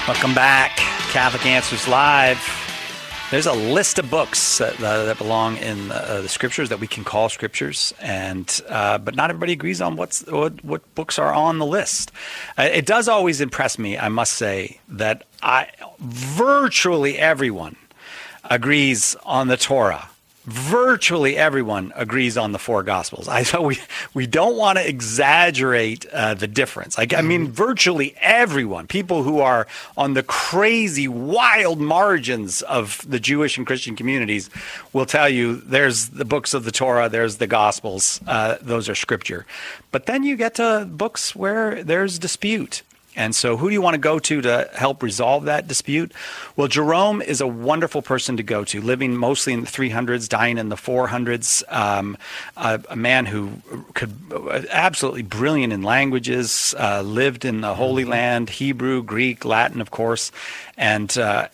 Welcome back, Catholic Answers Live. There's a list of books that belong in the scriptures that we can call scriptures, and but not everybody agrees on what books are on the list. It does always impress me, I must say, that virtually everyone agrees on the Torah. Virtually everyone agrees on the four Gospels. We don't want to exaggerate the difference. I mean, virtually everyone, people who are on the crazy, wild margins of the Jewish and Christian communities, will tell you there's the books of the Torah, there's the Gospels, those are scripture. But then you get to books where there's dispute. And so who do you want to go to help resolve that dispute? Well, Jerome is a wonderful person to go to, living mostly in the 300s, dying in the 400s, a man who could absolutely brilliant in languages, lived in the Holy Land, Hebrew, Greek, Latin, of course, and